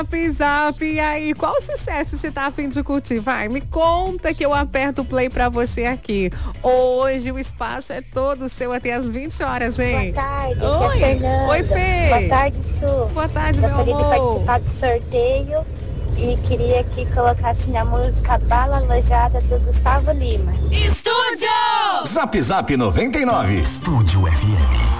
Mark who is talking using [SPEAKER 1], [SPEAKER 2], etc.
[SPEAKER 1] Zap, e aí, qual sucesso você tá a fim de curtir? Vai, me conta que eu aperto o play pra você aqui. Hoje o espaço é todo seu até as 20 horas, hein?
[SPEAKER 2] Boa tarde,
[SPEAKER 1] Oi.
[SPEAKER 2] aqui é a Fernanda.
[SPEAKER 1] Oi, Fê.
[SPEAKER 2] Boa tarde, Su.
[SPEAKER 1] Boa tarde, meu
[SPEAKER 2] Gostaria de
[SPEAKER 1] amor.
[SPEAKER 2] participar do sorteio e queria que colocasse a música Bala Alojada do Gustavo Lima.
[SPEAKER 3] Estúdio!
[SPEAKER 4] Zap Zap 99. Estúdio FM.